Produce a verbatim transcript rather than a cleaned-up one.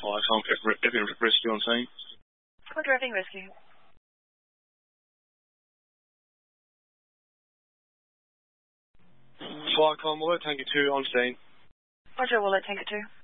Flycom, Epping Rescue on scene. Roger, Epping Rescue. Flycom, Willow Tanker two on scene. Roger, Willow Tanker two.